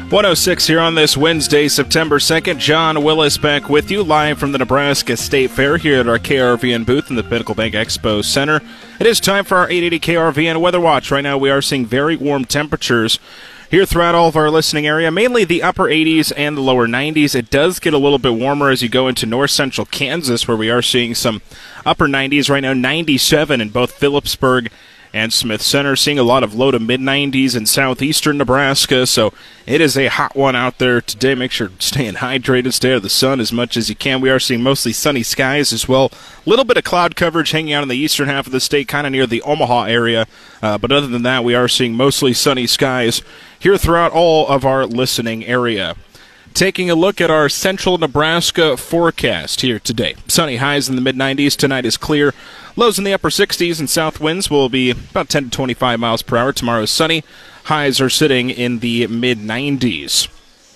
106 here on this Wednesday, September 2nd. John Willis back with you live from the Nebraska State Fair here at our KRVN booth in the Pinnacle Bank Expo Center. It is time for our 880 KRVN Weather Watch. Right now we are seeing very warm temperatures here throughout all of our listening area, mainly the upper 80s and the lower 90s. It does get a little bit warmer as you go into north central Kansas, where we are seeing some upper 90s right now, 97 in both Phillipsburg and Smith Center, seeing a lot of low to mid-90s in southeastern Nebraska, so it is a hot one out there today. Make sure to stay hydrated, stay out of the sun as much as you can. We are seeing mostly sunny skies as well. A little bit of cloud coverage hanging out in the eastern half of the state, kind of near the Omaha area, but other than that, we are seeing mostly sunny skies here throughout all of our listening area. Taking a look at our central Nebraska forecast here today. Sunny highs in the mid-90s. Tonight is clear. Lows in the upper 60s, and south winds will be about 10 to 25 miles per hour. Tomorrow is sunny. Highs are sitting in the mid-90s.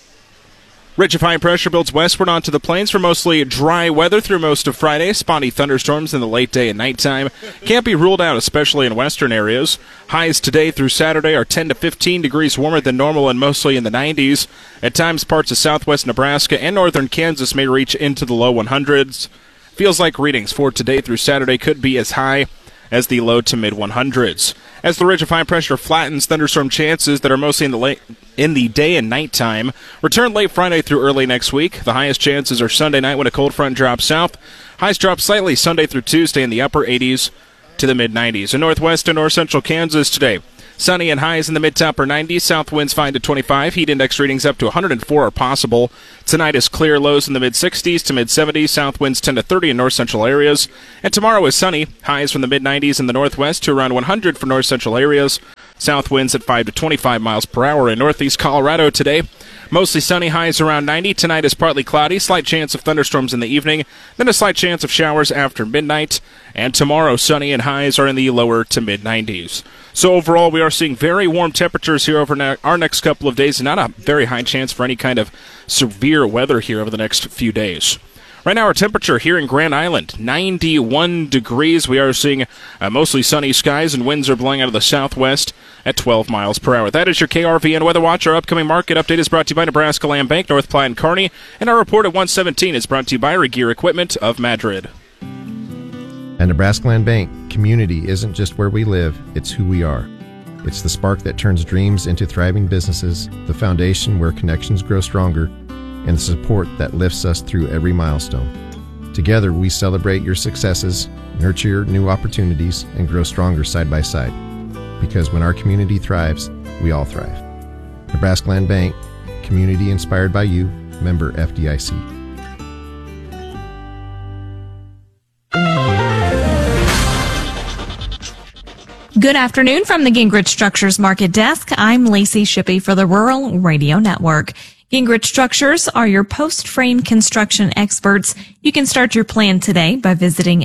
Ridge of high pressure builds westward onto the plains for mostly dry weather through most of Friday. Spotty thunderstorms in the late day and nighttime can't be ruled out, especially in western areas. Highs today through Saturday are 10 to 15 degrees warmer than normal and mostly in the 90s. At times, parts of southwest Nebraska and northern Kansas may reach into the low 100s. Feels like readings for today through Saturday could be as high as the low to mid 100s. As the ridge of high pressure flattens, thunderstorm chances that are mostly in the day and nighttime return late Friday through early next week. The highest chances are Sunday night when a cold front drops south. Highs drop slightly Sunday through Tuesday in the upper 80s to the mid 90s. In northwest and north central Kansas today, sunny and highs in the mid to upper 90s. South winds 5 to 25. Heat index readings up to 104 are possible. Tonight is clear, lows in the mid 60s to mid 70s. South winds 10 to 30 in north central areas. And tomorrow is sunny. Highs from the mid 90s in the northwest to around 100 for north central areas. South winds at 5 to 25 miles per hour in northeast Colorado today. Mostly sunny, highs around 90. Tonight is partly cloudy, slight chance of thunderstorms in the evening, then a slight chance of showers after midnight. And tomorrow, sunny and highs are in the lower to mid 90s. So overall, we are seeing very warm temperatures here over our next couple of days, and not a very high chance for any kind of severe weather here over the next few days. Right now, our temperature here in Grand Island, 91 degrees. We are seeing mostly sunny skies, and winds are blowing out of the southwest at 12 miles per hour. That is your KRVN Weather Watch. Our upcoming market update is brought to you by Nebraska Land Bank, North Platte and Kearney, and our report at 117 is brought to you by Regear Equipment of Madrid. At Nebraska Land Bank, community isn't just where we live, it's who we are. It's the spark that turns dreams into thriving businesses, the foundation where connections grow stronger, and the support that lifts us through every milestone. Together, we celebrate your successes, nurture new opportunities, and grow stronger side by side. Because when our community thrives, we all thrive. Nebraska Land Bank, community inspired by you, member FDIC. Good afternoon from the Gingrich Structures Market Desk. I'm Lacey Shippey for the Rural Radio Network. Gingrich Structures are your post-frame construction experts. You can start your plan today by visiting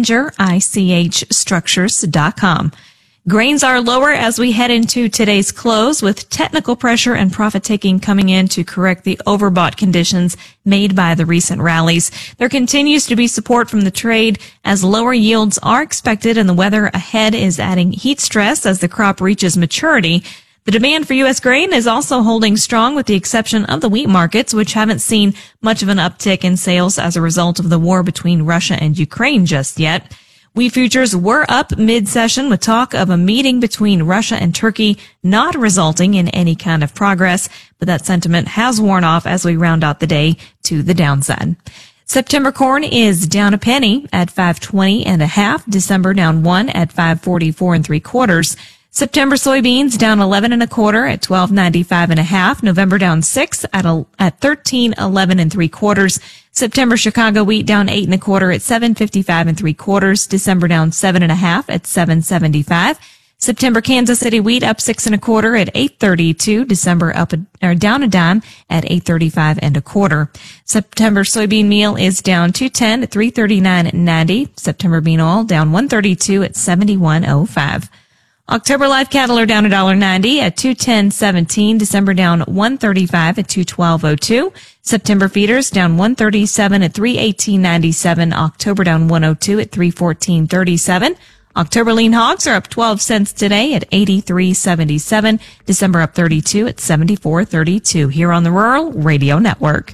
gingerichstructures.com. Grains are lower as we head into today's close, with technical pressure and profit-taking coming in to correct the overbought conditions made by the recent rallies. There continues to be support from the trade as lower yields are expected, and the weather ahead is adding heat stress as the crop reaches maturity. The demand for U.S. grain is also holding strong, with the exception of the wheat markets, which haven't seen much of an uptick in sales as a result of the war between Russia and Ukraine just yet. Wheat futures were up mid-session with talk of a meeting between Russia and Turkey not resulting in any kind of progress, but that sentiment has worn off as we round out the day to the downside. September corn is down a penny at 5.20 December down 1 at 5.44 3/4. September soybeans down 11 1/4 at 12.95 November down 6 at 13.11 3/4. September Chicago wheat down 8 1/4 at 7.55 3/4. December down 7 1/2 at 7.75. September Kansas City wheat up 6 1/4 at 8.32. December down a dime at 8.35 1/4. September soybean meal is down 2.10 at 3.39.90. September bean oil down 1.32 at 71.05. October live cattle are down $1.90 at 210.17. December down 135 at 212.02. September feeders down 137 at 318.97. October down 102 at 314.37. October lean hogs are up 12 cents today at 83.77. December up 32 at 74.32 here on the Rural Radio Network.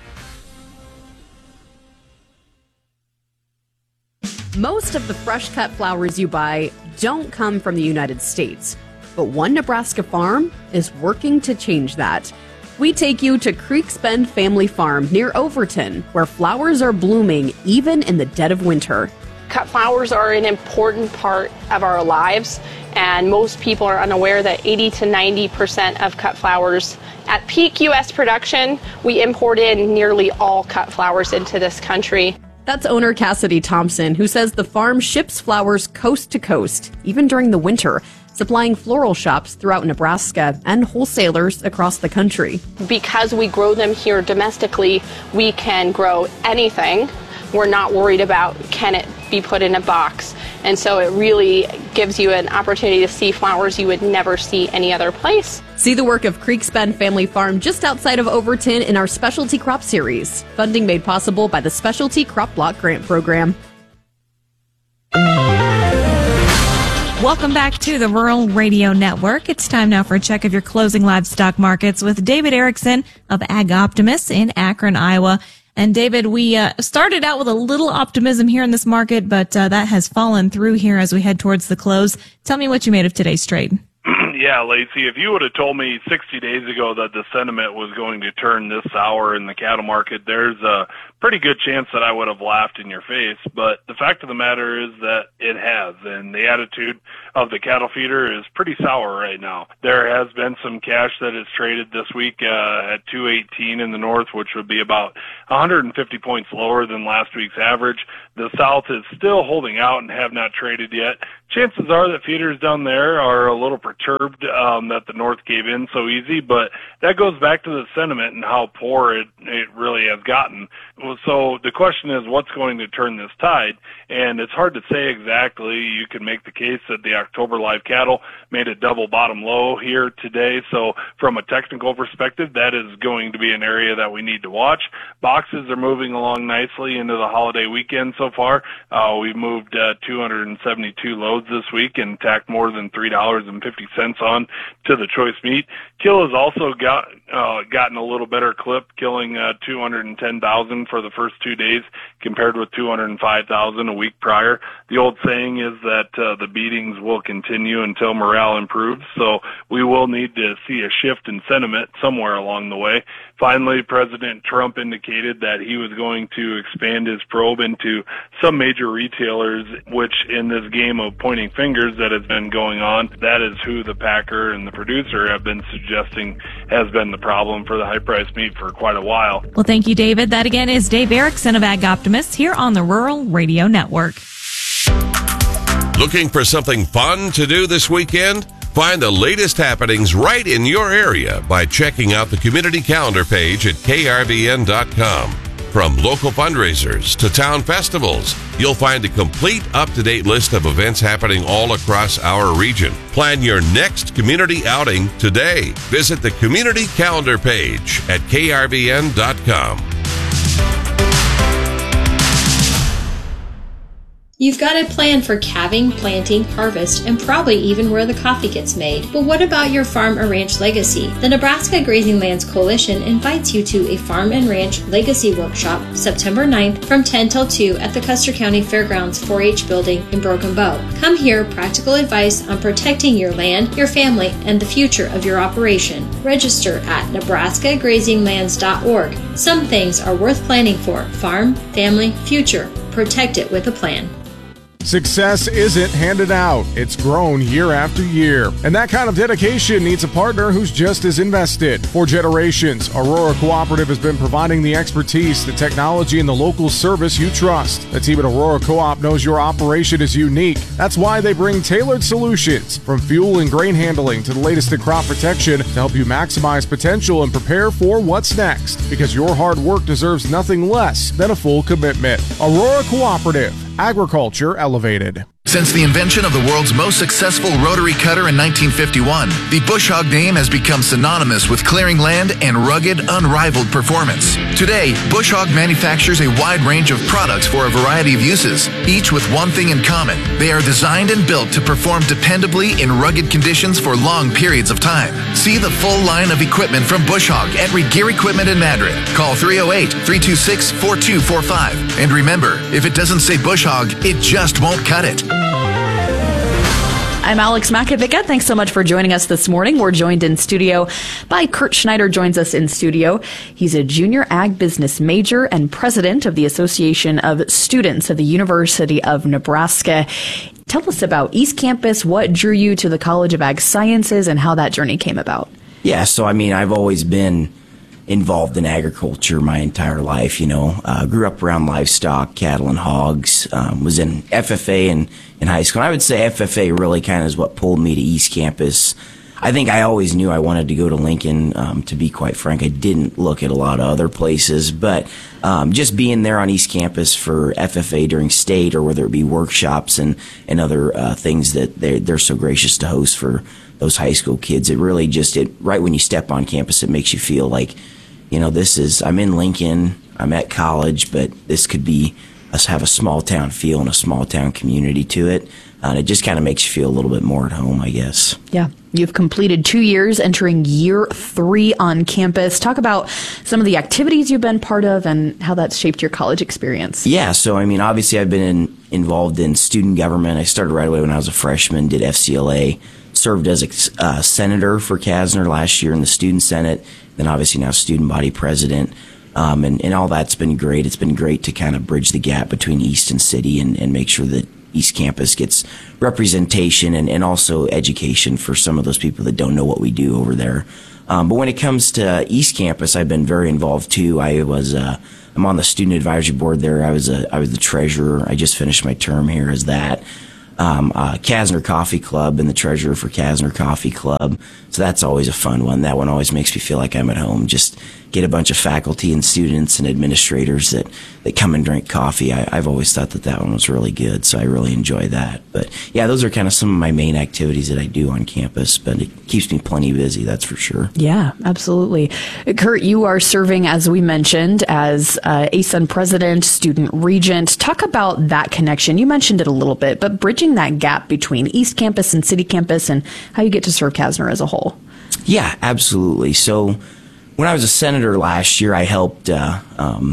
Most of the fresh cut flowers you buy don't come from the United States, but one Nebraska farm is working to change that. We take you to Creeks Bend Family Farm near Overton, where flowers are blooming even in the dead of winter. Cut flowers are an important part of our lives, and most people are unaware that 80 to 90% of cut flowers at peak U.S. production, we import in nearly all cut flowers into this country. That's owner Cassidy Thompson, who says the farm ships flowers coast to coast, even during the winter, supplying floral shops throughout Nebraska and wholesalers across the country. Because we grow them here domestically, we can grow anything. We're not worried about can it be put in a box. And so it really gives you an opportunity to see flowers you would never see any other place. See the work of Creeks Bend Family Farm just outside of Overton in our Specialty Crop Series. Funding made possible by the Specialty Crop Block Grant Program. Welcome back to the Rural Radio Network. It's time now for a check of your closing livestock markets with David Erickson of Ag Optimist in Akron, Iowa. And David, we started out with a little optimism here in this market, but that has fallen through here as we head towards the close. Tell me what you made of today's trade. Yeah, Lacey, if you would have told me 60 days ago that the sentiment was going to turn this sour in the cattle market, there's a pretty good chance that I would have laughed in your face. But the fact of the matter is that it has, and the attitude of the cattle feeder is pretty sour right now. There has been some cash that is traded this week at 218 in the north, which would be about 150 points lower than last week's average. The south is still holding out and have not traded yet. Chances are that feeders down there are a little perturbed that the north gave in so easy, but that goes back to the sentiment and how poor it really has gotten. So the question is, what's going to turn this tide? And it's hard to say exactly. You can make the case that the October live cattle made a double bottom low here today. So from a technical perspective, that is going to be an area that we need to watch. Boxes are moving along nicely into the holiday weekend so far. We've moved 272 loads this week and tacked more than $3.50 on to the choice meat. Kill has also gotten a little better clip, killing 210,000 for the first 2 days compared with 205,000 a week prior. The old saying is that the beatings will continue until morale improves, so we will need to see a shift in sentiment somewhere along the way. Finally, President Trump indicated that he was going to expand his probe into some major retailers, which in this game of pointing fingers that has been going on, that is who the packer and the producer have been suggesting has been the problem for the high-priced meat for quite a while. Well, thank you, David. That again is Dave Erickson of Ag Optimist here on the Rural Radio Network. Looking for something fun to do this weekend? Find the latest happenings right in your area by checking out the community calendar page at krvn.com. From local fundraisers to town festivals, you'll find a complete up-to-date list of events happening all across our region. Plan your next community outing today. Visit the community calendar page at krvn.com. You've got a plan for calving, planting, harvest, and probably even where the coffee gets made. But what about your farm or ranch legacy? The Nebraska Grazing Lands Coalition invites you to a Farm and Ranch Legacy Workshop September 9th from 10 till 2 at the Custer County Fairgrounds 4-H building in Broken Bow. Come hear practical advice on protecting your land, your family, and the future of your operation. Register at nebraskagrazinglands.org. Some things are worth planning for. Farm, family, future. Protect it with a plan. Success isn't handed out, it's grown year after year. And that kind of dedication needs a partner who's just as invested. For generations, Aurora Cooperative has been providing the expertise, the technology, and the local service you trust. The team at Aurora Co-op knows your operation is unique. That's why they bring tailored solutions, from fuel and grain handling to the latest in crop protection, to help you maximize potential and prepare for what's next. Because your hard work deserves nothing less than a full commitment. Aurora Cooperative. Agriculture elevated. Since the invention of the world's most successful rotary cutter in 1951, the Bush Hog name has become synonymous with clearing land and rugged, unrivaled performance. Today, Bush Hog manufactures a wide range of products for a variety of uses, each with one thing in common. They are designed and built to perform dependably in rugged conditions for long periods of time. See the full line of equipment from Bush Hog at Regear Equipment in Madrid. Call 308-326-4245. And remember, if it doesn't say Bush Hog, it just won't cut it. I'm Alex Makovica. Thanks so much for joining us this morning. We're joined in studio by Kurt Schneider joins us in studio. He's a junior ag business major and president of the Association of Students of the University of Nebraska. Tell us about East Campus, what drew you to the College of Ag Sciences, and how that journey came about. Yeah, so I've always been involved in agriculture my entire life, grew up around livestock, cattle and hogs, was in FFA in high school. And I would say FFA really kind of is what pulled me to East Campus. I think I always knew I wanted to go to Lincoln. To be quite frank, I didn't look at a lot of other places, but just being there on East Campus for FFA during state, or whether it be workshops and other things that they're so gracious to host for those high school kids, it really right when you step on campus, it makes you feel like, I'm in Lincoln, I'm at college, but this could be us have a small town feel and a small town community to it. And it just kind of makes you feel a little bit more at home, I guess. Yeah. You've completed 2 years, entering year 3 on campus. Talk about some of the activities you've been part of and how that's shaped your college experience. Yeah. So, obviously I've been involved in student government. I started right away when I was a freshman, did FCLA, served as a senator for Kasner last year in the student senate, then obviously now student body president. And all that's been great. It's been great to kind of bridge the gap between East and City and make sure that East Campus gets representation and also education for some of those people that don't know what we do over there. But when it comes to East Campus, I've been very involved too. I'm on the student advisory board there. I was the treasurer. I just finished my term here as that. Kasner Coffee Club and the treasurer for Kasner Coffee Club. So that's always a fun one. That one always makes me feel like I'm at home. Just get a bunch of faculty and students and administrators that come and drink coffee. I've always thought that one was really good, so I really enjoy that. But yeah, those are kind of some of my main activities that I do on campus, but it keeps me plenty busy, that's for sure. Yeah, absolutely. Kurt, you are serving, as we mentioned, as ASUN president, student regent. Talk about that connection. You mentioned it a little bit, but bridging that gap between East Campus and City Campus and how you get to serve Kasner as a whole. Yeah, absolutely. So when I was a senator last year, I helped a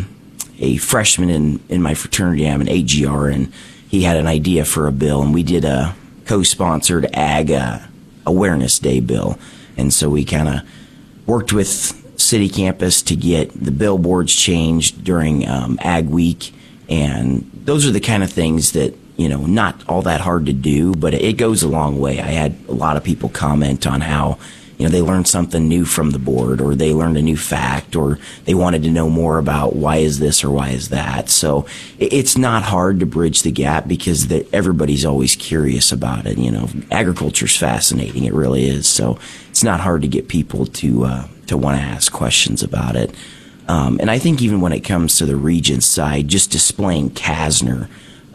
freshman in my fraternity. I'm an AGR, and he had an idea for a bill, and we did a co-sponsored Ag Awareness Day bill. And so we kind of worked with City Campus to get the billboards changed during Ag Week, and those are the kind of things that, not all that hard to do, but it goes a long way. I had a lot of people comment on how they learned something new from the board, or they learned a new fact, or they wanted to know more about why is this or why is that. So it's not hard to bridge the gap because everybody's always curious about it. Agriculture's fascinating. It really is. So it's not hard to get people to want to ask questions about it. And I think even when it comes to the Regents side, just displaying Kasner,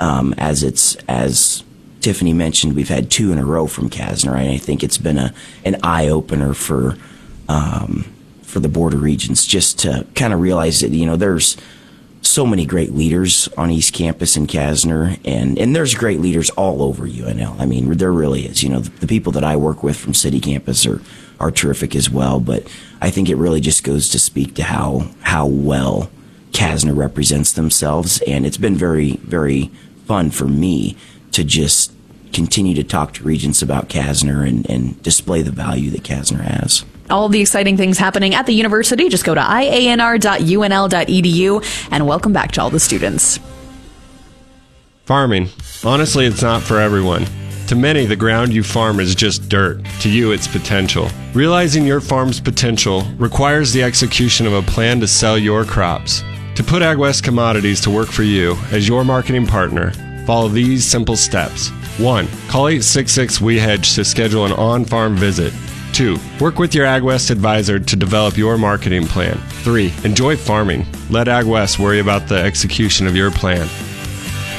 as Tiffany mentioned, we've had 2 in a row from Kasner, and I think it's been an eye opener for the Board of Regents just to kind of realize that there's so many great leaders on East Campus and Kasner, and there's great leaders all over UNL. There really is. The people that I work with from City Campus are terrific as well. But I think it really just goes to speak to how well Kasner represents themselves, and it's been very, very fun for me to just continue to talk to Regents about Kasner and display the value that Kasner has. All the exciting things happening at the university. Just go to ianr.unl.edu, and welcome back to all the students. Farming. Honestly, it's not for everyone. To many, the ground you farm is just dirt. To you, it's potential. Realizing your farm's potential requires the execution of a plan to sell your crops. To put AgWest Commodities to work for you as your marketing partner, follow these simple steps. 1. Call 866-WE-HEDGE to schedule an on-farm visit. 2. Work with your AgWest advisor to develop your marketing plan. 3. Enjoy farming. Let AgWest worry about the execution of your plan.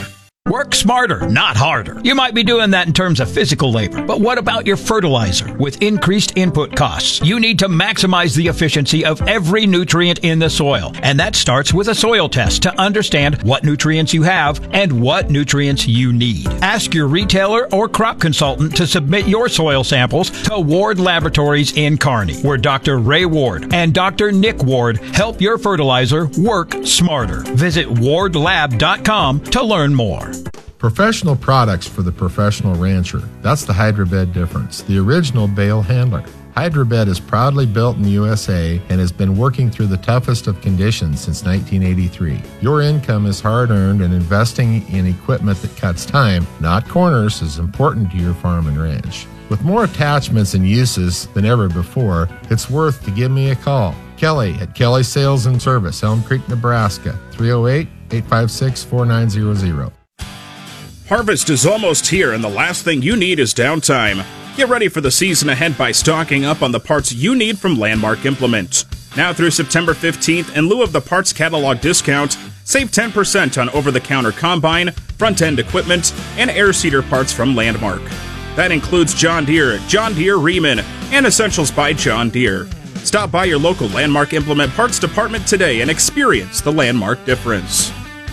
Work smarter, not harder. You might be doing that in terms of physical labor, but what about your fertilizer? With increased input costs, you need to maximize the efficiency of every nutrient in the soil. And that starts with a soil test to understand what nutrients you have and what nutrients you need. Ask your retailer or crop consultant to submit your soil samples to Ward Laboratories in Kearney, where Dr. Ray Ward and Dr. Nick Ward help your fertilizer work smarter. Visit wardlab.com to learn more. Professional products for the professional rancher. That's the Hydrobed difference. The original bale handler. Hydrobed is proudly built in the USA and has been working through the toughest of conditions since 1983. Your income is hard-earned, and investing in equipment that cuts time, not corners, is important to your farm and ranch. With more attachments and uses than ever before, it's worth to give me a call. Kelly at Kelly Sales and Service, Elm Creek, Nebraska, 308-856-4900. Harvest is almost here, and the last thing you need is downtime. Get ready for the season ahead by stocking up on the parts you need from Landmark Implement. Now through September 15th, in lieu of the parts catalog discount, save 10% on over-the-counter combine, front-end equipment, and air seeder parts from Landmark. That includes John Deere, Riemann, and Essentials by John Deere. Stop by your local Landmark Implement Parts Department today and experience the Landmark difference.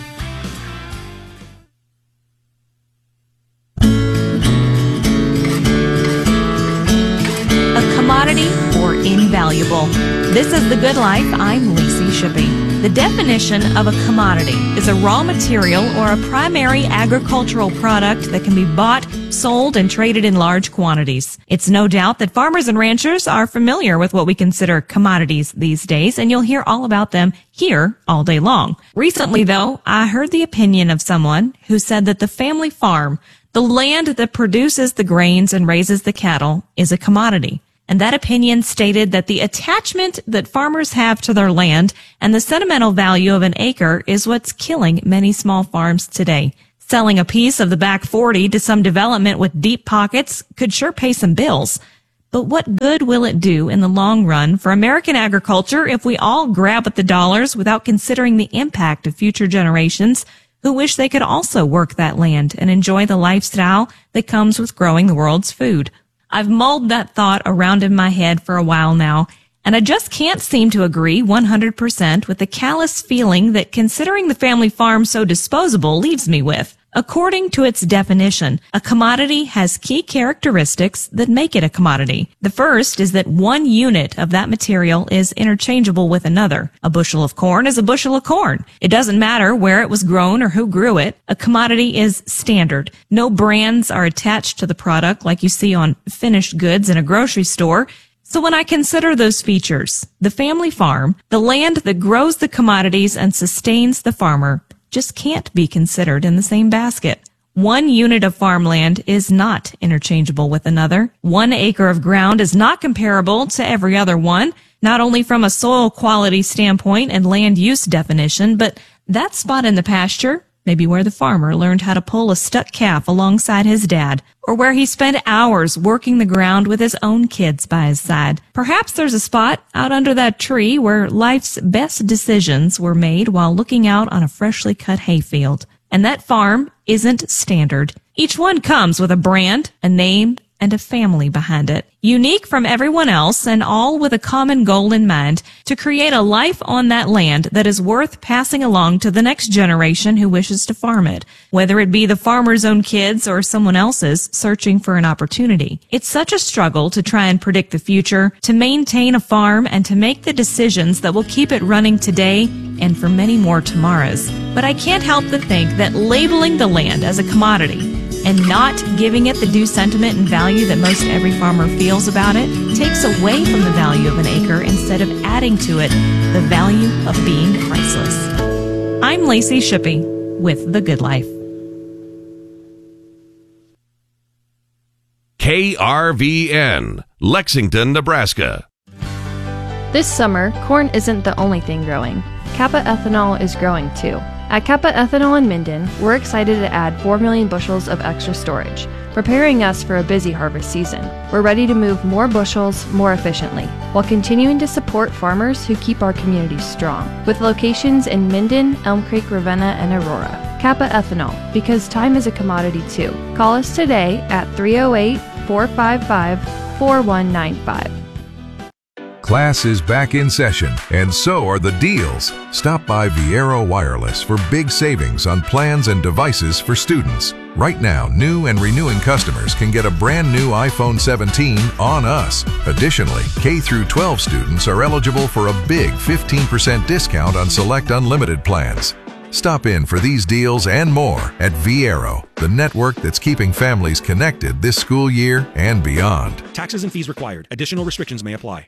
Commodity or invaluable. This is The Good Life. I'm Lacey Shippey. The definition of a commodity is a raw material or a primary agricultural product that can be bought, sold, and traded in large quantities. It's no doubt that farmers and ranchers are familiar with what we consider commodities these days, and you'll hear all about them here all day long. Recently, though, I heard the opinion of someone who said that the family farm, the land that produces the grains and raises the cattle, is a commodity. And that opinion stated that the attachment that farmers have to their land and the sentimental value of an acre is what's killing many small farms today. Selling a piece of the back 40 to some development with deep pockets could sure pay some bills. But what good will it do in the long run for American agriculture if we all grab at the dollars without considering the impact of future generations who wish they could also work that land and enjoy the lifestyle that comes with growing the world's food? I've mulled that thought around in my head for a while now, and I just can't seem to agree 100% with the callous feeling that considering the family farm so disposable leaves me with. According to its definition, a commodity has key characteristics that make it a commodity. The first is that one unit of that material is interchangeable with another. A bushel of corn is a bushel of corn. It doesn't matter where it was grown or who grew it. A commodity is standard. No brands are attached to the product like you see on finished goods in a grocery store. So when I consider those features, the family farm, the land that grows the commodities and sustains the farmer, just can't be considered in the same basket. One unit of farmland is not interchangeable with another. 1 acre of ground is not comparable to every other one, not only from a soil quality standpoint and land use definition, but that spot in the pasture, maybe where the farmer learned how to pull a stuck calf alongside his dad, or where he spent hours working the ground with his own kids by his side. Perhaps there's a spot out under that tree where life's best decisions were made while looking out on a freshly cut hayfield. And that farm isn't standard. Each one comes with a brand, a name, and a family behind it. Unique from everyone else and all with a common goal in mind, to create a life on that land that is worth passing along to the next generation who wishes to farm it, whether it be the farmer's own kids or someone else's searching for an opportunity. It's such a struggle to try and predict the future, to maintain a farm, and to make the decisions that will keep it running today and for many more tomorrows. But I can't help but think that labeling the land as a commodity and not giving it the due sentiment and value that most every farmer feels about it takes away from the value of an acre instead of adding to it the value of being priceless. I'm Lacey Shippey with The Good Life. KRVN, Lexington, Nebraska. This summer, corn isn't the only thing growing. Kappa Ethanol is growing too. At Kappa Ethanol in Minden, we're excited to add 4 million bushels of extra storage. preparing us for a busy harvest season. We're ready to move more bushels more efficiently, while continuing to support farmers who keep our communities strong, with locations in Minden, Elm Creek, Ravenna, and Aurora. Kappa Ethanol, because time is a commodity too. Call us today at 308-455-4195. Class is back in session, and so are the deals. Stop by Viero Wireless for big savings on plans and devices for students. Right now, new and renewing customers can get a brand new iPhone 17 on us. Additionally, K through 12 students are eligible for a big 15% discount on select unlimited plans. Stop in for these deals and more at Viero, the network that's keeping families connected this school year and beyond. Taxes and fees required. Additional restrictions may apply.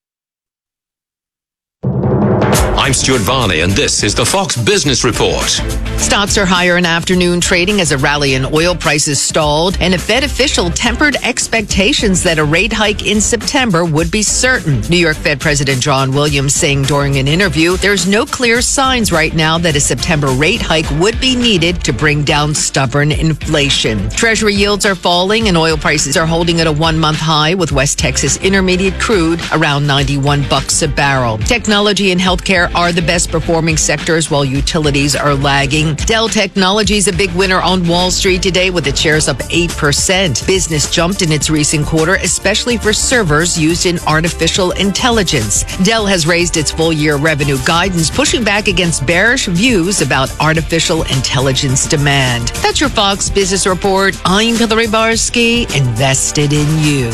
I'm Stuart Varney, and this is the Fox Business Report. Stocks are higher in afternoon trading as a rally in oil prices stalled, and a Fed official tempered expectations that a rate hike in September would be certain. New York Fed President John Williams saying during an interview, there's no clear signs right now that a September rate hike would be needed to bring down stubborn inflation. Treasury yields are falling, and oil prices are holding at a one-month high, with West Texas Intermediate crude around $91 a barrel. Technology and healthcare are the best performing sectors, while utilities are lagging. Dell Technologies, a big winner on Wall Street today, with its shares up 8%. Business jumped in its recent quarter, especially for servers used in artificial intelligence. Dell has raised its full-year revenue guidance, pushing back against bearish views about artificial intelligence demand. That's your Fox Business Report. I'm Hillary Barsky, invested in you.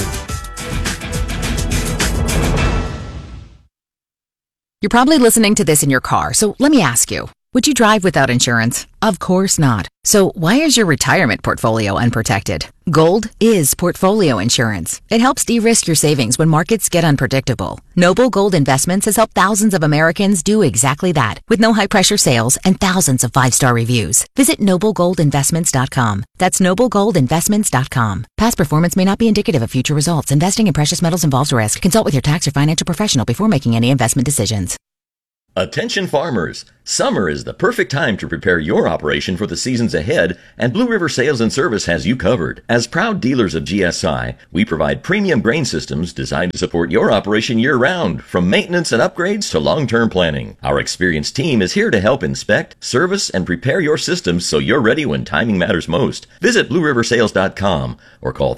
You're probably listening to this in your car, so let me ask you, would you drive without insurance? Of course not. So why is your retirement portfolio unprotected? Gold is portfolio insurance. It helps de-risk your savings when markets get unpredictable. Noble Gold Investments has helped thousands of Americans do exactly that, with no high-pressure sales and thousands of 5-star reviews. Visit NobleGoldInvestments.com. That's NobleGoldInvestments.com. Past performance may not be indicative of future results. Investing in precious metals involves risk. Consult with your tax or financial professional before making any investment decisions. Attention farmers! Summer is the perfect time to prepare your operation for the seasons ahead, and Blue River Sales and Service has you covered. As proud dealers of GSI, we provide premium grain systems designed to support your operation year-round, from maintenance and upgrades to long-term planning. Our experienced team is here to help inspect, service, and prepare your systems so you're ready when timing matters most. Visit BlueRiverSales.com or call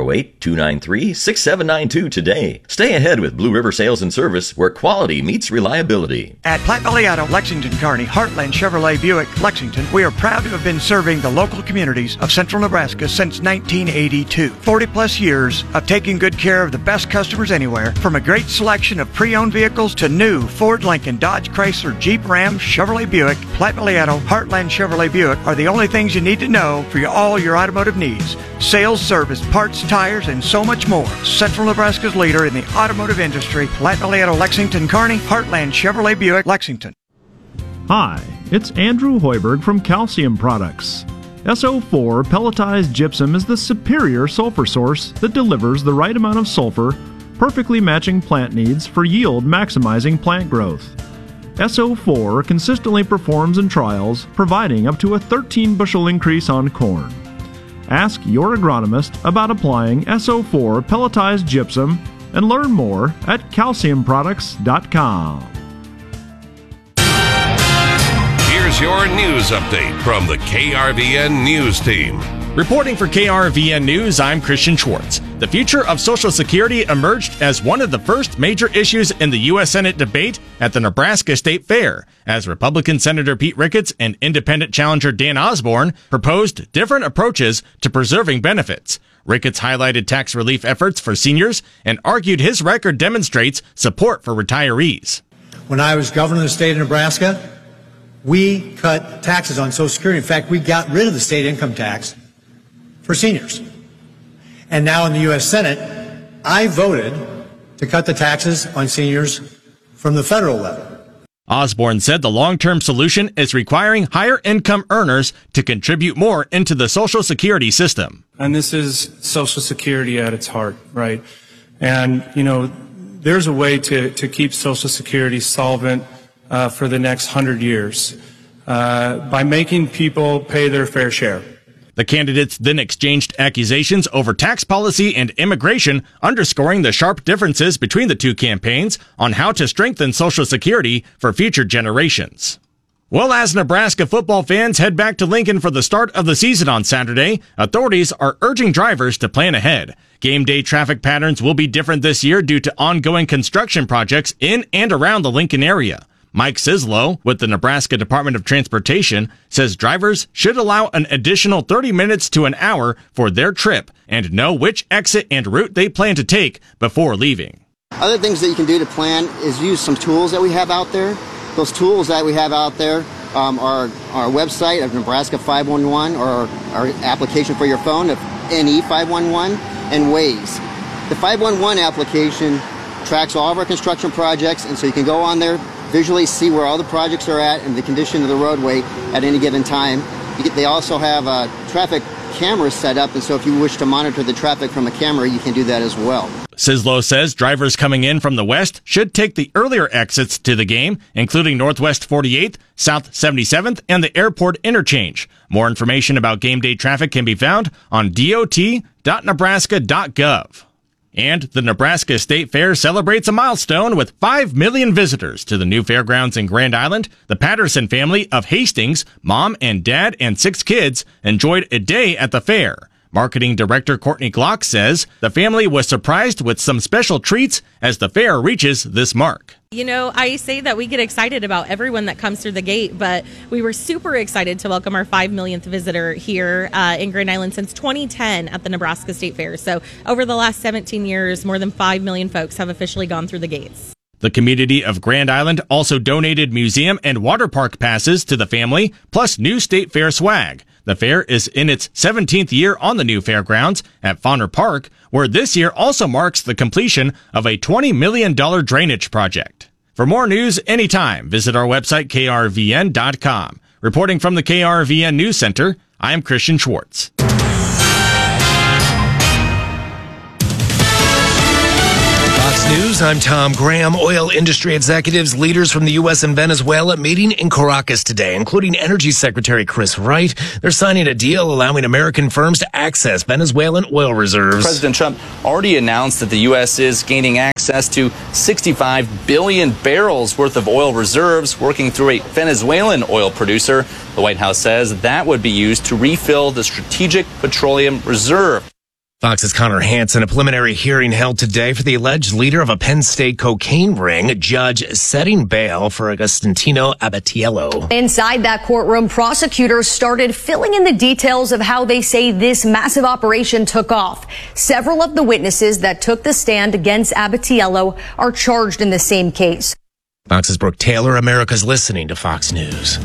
308-293-6792 today. Stay ahead with Blue River Sales and Service, where quality meets reliability. At Platte Valley Auto, Lexington, Kearney, Heartland Chevrolet Buick, Lexington, we are proud to have been serving the local communities of central Nebraska since 1982. 40 plus years of taking good care of the best customers anywhere, from a great selection of pre-owned vehicles to new Ford, Lincoln, Dodge, Chrysler, Jeep, Ram, Chevrolet Buick. Platte Valley Auto, Heartland Chevrolet Buick are the only things you need to know for all your automotive needs. Sales, service, parts, tires, and so much more. Central Nebraska's leader in the automotive industry. Platte Valley Auto, Lexington, Kearney, Heartland Chevrolet Buick, Lexington. Hi, it's Andrew Hoiberg from Calcium Products. SO4 pelletized gypsum is the superior sulfur source that delivers the right amount of sulfur, perfectly matching plant needs for yield maximizing plant growth. SO4 consistently performs in trials, providing up to a 13 bushel increase on corn. Ask your agronomist about applying SO4 pelletized gypsum and learn more at calciumproducts.com. Here's your news update from the KRVN News Team. Reporting for KRVN News, I'm Christian Schwartz. The future of Social Security emerged as one of the first major issues in the U.S. Senate debate at the Nebraska State Fair, as Republican Senator Pete Ricketts and independent challenger Dan Osborne proposed different approaches to preserving benefits. Ricketts highlighted tax relief efforts for seniors and argued his record demonstrates support for retirees. When I was governor of the state of Nebraska, we cut taxes on Social Security. In fact, we got rid of the state income tax for seniors. And now in the U.S. Senate, I voted to cut the taxes on seniors from the federal level. Osborne said the long-term solution is requiring higher income earners to contribute more into the Social Security system. And this is Social Security at its heart, right? And, you know, there's a way to keep Social Security solvent for the next 100 years by making people pay their fair share. The candidates then exchanged accusations over tax policy and immigration, underscoring the sharp differences between the two campaigns on how to strengthen Social Security for future generations. Well, as Nebraska football fans head back to Lincoln for the start of the season on Saturday, authorities are urging drivers to plan ahead. Game day traffic patterns will be different this year due to ongoing construction projects in and around the Lincoln area. Mike Sislow with the Nebraska Department of Transportation says drivers should allow an additional 30 minutes to an hour for their trip and know which exit and route they plan to take before leaving. Other things that you can do to plan is use some tools that we have out there. Those tools that we have out there are our website of Nebraska 511 or our application for your phone of NE 511 and Waze. The 511 application tracks all of our construction projects, and so you can go on there, visually see where all the projects are at and the condition of the roadway at any given time. They also have traffic cameras set up, and so if you wish to monitor the traffic from a camera, you can do that as well. Sislow says drivers coming in from the west should take the earlier exits to the game, including Northwest 48th, South 77th, and the airport interchange. More information about game day traffic can be found on dot.nebraska.gov. And the Nebraska State Fair celebrates a milestone with 5 million visitors to the new fairgrounds in Grand Island. The Patterson family of Hastings, mom and dad and 6 kids, enjoyed a day at the fair. Marketing Director Courtney Glock says the family was surprised with some special treats as the fair reaches this mark. You know, I say that we get excited about everyone that comes through the gate, but we were super excited to welcome our 5 millionth visitor here in Grand Island since 2010 at the Nebraska State Fair. So over the last 17 years, more than 5 million folks have officially gone through the gates. The community of Grand Island also donated museum and water park passes to the family, plus new State Fair swag. The fair is in its 17th year on the new fairgrounds at Fauner Park, where this year also marks the completion of a $20 million drainage project. For more news anytime, visit our website, krvn.com. Reporting from the KRVN News Center, I am Christian Schwartz. News, I'm Tom Graham. Oil industry executives, leaders from the U.S. and Venezuela meeting in Caracas today, including Energy Secretary Chris Wright. They're signing a deal allowing American firms to access Venezuelan oil reserves. President Trump already announced that the U.S. is gaining access to 65 billion barrels worth of oil reserves, working through a Venezuelan oil producer. The White House says that would be used to refill the Strategic Petroleum Reserve. Fox's Connor Hansen, a preliminary hearing held today for the alleged leader of a Penn State cocaine ring, judge setting bail for Agostino Abatiello. Inside that courtroom, prosecutors started filling in the details of how they say this massive operation took off. Several of the witnesses that took the stand against Abatiello are charged in the same case. Fox's Brooke Taylor, America's listening to Fox News.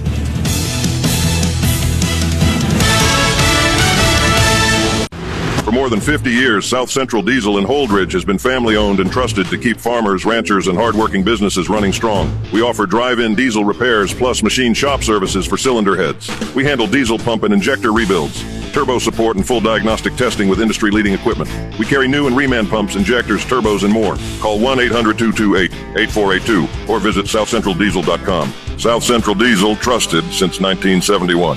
For more than 50 years, South Central Diesel in Holdridge has been family-owned and trusted to keep farmers, ranchers, and hardworking businesses running strong. We offer drive-in diesel repairs plus machine shop services for cylinder heads. We handle diesel pump and injector rebuilds, turbo support, and full diagnostic testing with industry-leading equipment. We carry new and reman pumps, injectors, turbos, and more. Call 1-800-228-8482 or visit southcentraldiesel.com. South Central Diesel, trusted since 1971.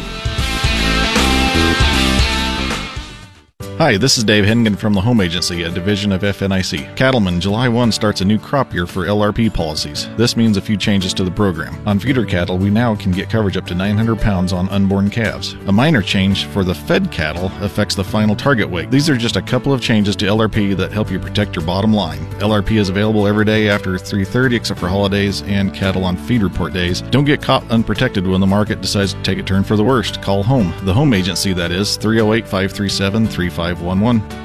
Hi, this is Dave Hennigan from the Home Agency, a division of FNIC. Cattlemen, July 1 starts a new crop year for LRP policies. This means a few changes to the program. On feeder cattle, we now can get coverage up to 900 pounds on unborn calves. A minor change for the fed cattle affects the final target weight. These are just a couple of changes to LRP that help you protect your bottom line. LRP is available every day after 3:30 except for holidays and cattle on feed report days. Don't get caught unprotected when the market decides to take a turn for the worst. Call home. The Home Agency, that is, 308-537-3511.